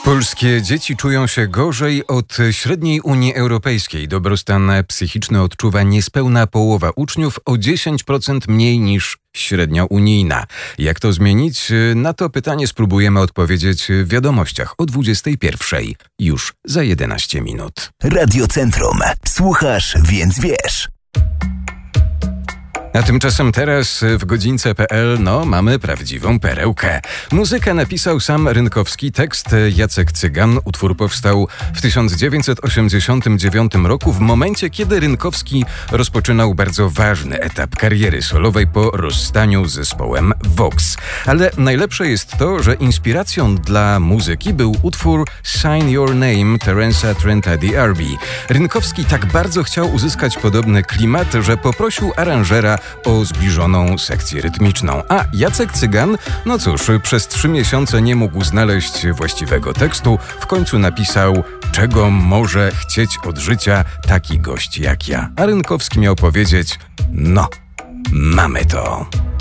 Polskie dzieci czują się gorzej od średniej Unii Europejskiej. Dobrostan psychiczny odczuwa niespełna połowa uczniów, o 10% mniej niż średnia unijna. Jak to zmienić? Na to pytanie spróbujemy odpowiedzieć w wiadomościach o 21:00. Już za 11 minut. Radio Centrum. Słuchasz, więc wiesz. A tymczasem teraz w godzince.pl mamy prawdziwą perełkę. Muzykę napisał sam Rynkowski, tekst Jacek Cygan. Utwór powstał w 1989 roku, w momencie, kiedy Rynkowski rozpoczynał bardzo ważny etap kariery solowej po rozstaniu z zespołem Vox. Ale najlepsze jest to, że inspiracją dla muzyki był utwór Sign Your Name Terence'a Trenta D'Arby. Rynkowski tak bardzo chciał uzyskać podobny klimat, że poprosił aranżera o zbliżoną sekcję rytmiczną. A Jacek Cygan, przez 3 miesiące nie mógł znaleźć właściwego tekstu. W końcu napisał: czego może chcieć od życia taki gość jak ja. A Rynkowski miał powiedzieć: mamy to.